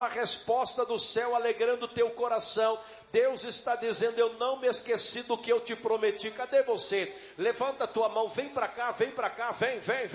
a resposta do céu alegrando o teu coração. Deus está dizendo: eu não me esqueci do que eu te prometi. Cadê você? Levanta a tua mão, vem para cá, vem para cá, vem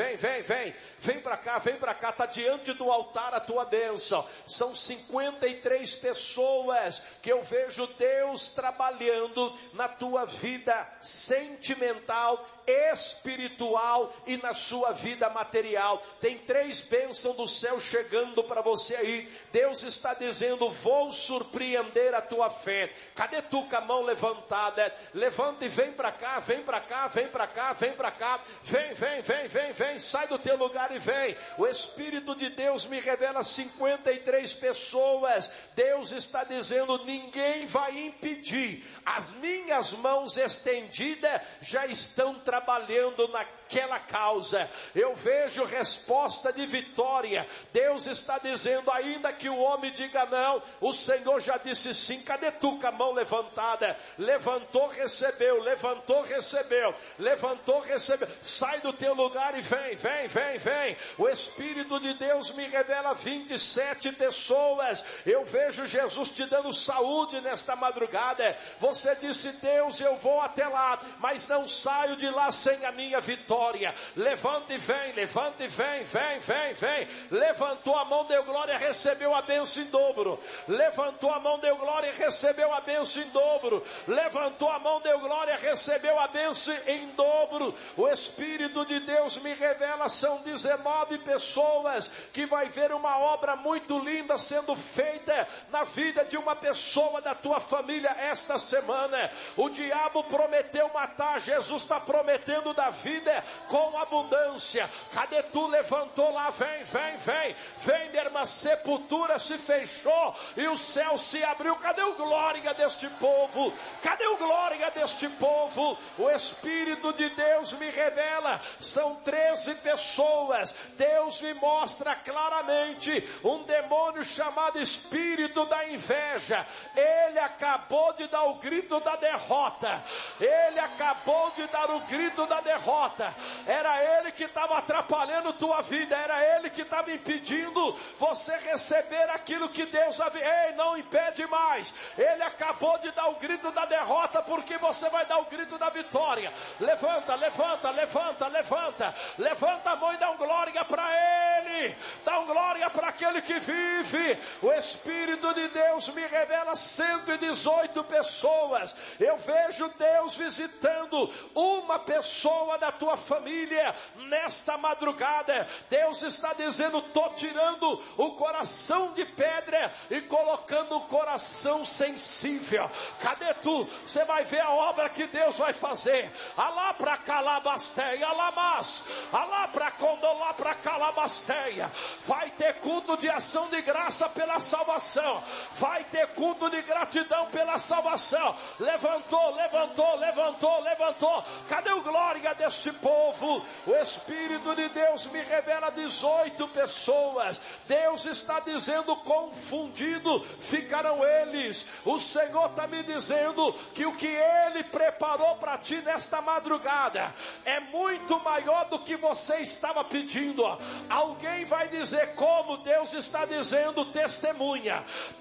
para cá, vem para cá. Está diante do altar a tua bênção. São 53 pessoas que eu vejo Deus trabalhando na tua vida sentimental, espiritual e na sua vida material. Tem 3 bênçãos do céu chegando para você aí. Deus está dizendo: vou surpreender a tua fé. Cadê tu com a mão levantada? Levanta e vem para cá, vem para cá, vem para cá, vem para cá. Vem, sai do teu lugar e vem. O Espírito de Deus me revela 53 pessoas. Deus está dizendo: ninguém vai impedir. As minhas mãos estendidas já estão trabalhando naquela causa. Eu vejo resposta de vitória. Deus está dizendo: ainda que o homem diga não, o Senhor já disse sim. Cadê tu com a mão levantada? Levantou, recebeu. Levantou, recebeu. Levantou, recebeu. Sai do teu lugar e vem. O Espírito de Deus me revela 27 pessoas. Eu vejo Jesus te dando saúde nesta madrugada. Você disse: Deus, eu vou até lá, mas não saio de lá sem a minha vitória. Levanta e vem, vem. Levantou a mão, deu glória, recebeu a bênção em dobro. Levantou a mão, deu glória, recebeu a bênção em dobro. Levantou a mão, deu glória, recebeu a bênção em dobro. O Espírito de Deus me revela, são 19 pessoas que vai ver uma obra muito linda sendo feita na vida de uma pessoa da tua família esta semana. O diabo prometeu matar, Jesus está prometendo da vida com abundância. Cadê tu? Levantou lá, vem, minha irmã. Sepultura se fechou e o céu se abriu. Cadê o glória deste povo? Cadê o glória deste povo? O Espírito de Deus me revela, são 13 pessoas. Deus me mostra claramente um demônio chamado espírito da inveja. Ele acabou de dar o grito da derrota. Ele acabou de dar o grito da derrota. Era ele que estava atrapalhando tua vida. Era ele que estava impedindo você receber aquilo que Deus havia. Ei, não impede mais. Ele acabou de dar o grito da derrota, porque você vai dar o grito da vitória. Levanta. Levanta a mão e dá um glória para ele. Dá um glória para aquele que vive. O Espírito de Deus me revela 118 pessoas. Eu vejo Deus visitando uma pessoa da tua família nesta madrugada. Deus está dizendo: estou tirando o coração de pedra e colocando o coração sensível. Cadê tu? Você vai ver a obra que Deus vai fazer. Alá pra calabasteia, alamas. Alá pra condolá pra calabasteia. Vai ter culto de ação de graça pela salvação. Vai ter culto de gratidão pela salvação. Levantou. Cadê o glória deste povo? O Espírito de Deus me revela 18 pessoas. Deus está dizendo: confundido ficarão eles. O Senhor está me dizendo que o que Ele preparou para ti nesta madrugada é muito maior do que você estava pedindo. Alguém vai dizer como? Deus está dizendo: testemunha.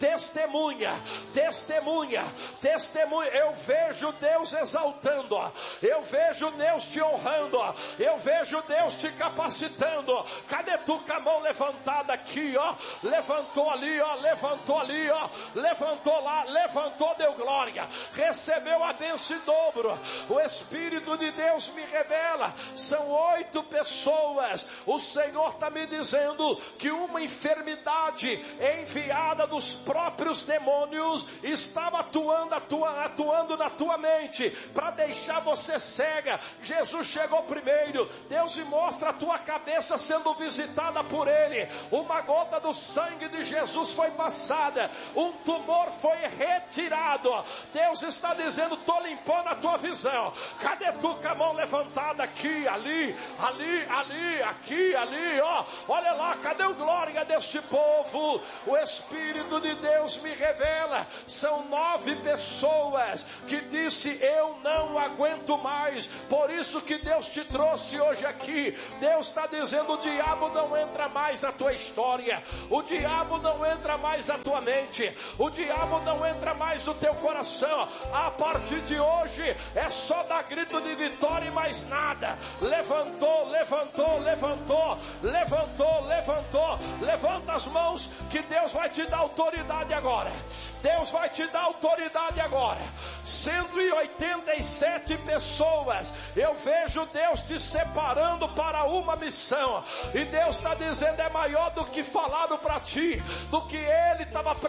Eu vejo Deus exaltando, eu vejo Deus te honrando, eu vejo Deus te capacitando. Cadê tu com a mão levantada aqui, ó? Levantou ali, ó. Levantou lá, levantou, deu glória, recebeu a bênção em dobro. O Espírito de Deus me revela, são 8 pessoas. O Senhor está me dizendo que uma enfermidade enviada dos próprios demônios estava atuando na tua mente para deixar você cega. Jesus chegou primeiro. Deus me mostra a tua cabeça sendo visitada por Ele. Uma gota do sangue de Jesus foi passada, um tumor foi retirado. Deus está dizendo: estou limpando a tua visão. Cadê tu com a mão levantada aqui, ali, aqui, ali, ó. Olha lá, cadê o glória deste povo? O Espírito de Deus me revela, são 9 pessoas que disse: eu não aguento mais. Por isso que Deus te trouxe hoje aqui. Deus está dizendo: o diabo não entra mais na tua história, o diabo não entra mais na tua mente, o diabo não entra mais no teu coração. A partir de hoje é só dar grito de vitória e mais nada. Levantou, levantou, levantou, levantou, levantou. Levanta as mãos que Deus vai te dar autoridade agora. Deus vai te dar autoridade agora. 187 pessoas, eu vejo Deus te separando para uma missão, e Deus está dizendo: é maior do que falaram para ti, do que Ele estava